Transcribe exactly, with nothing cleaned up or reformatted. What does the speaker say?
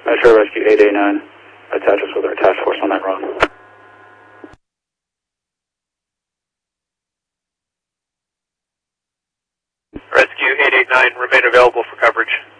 Metro Rescue eight eight nine, attach us with our task force on that run. Rescue eight eight nine, remain available for coverage.